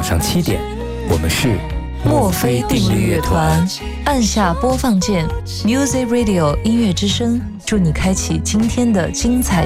上7点，我们是墨菲定律乐团。按下播放键 ，Music Radio 音乐之声，祝你开启今天的精彩